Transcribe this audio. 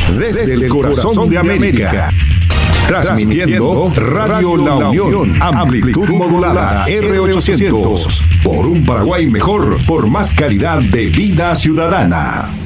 desde el corazón de América. Transmitiendo Radio La Unión, amplitud modulada R800. Por un Paraguay mejor, por más calidad de vida ciudadana.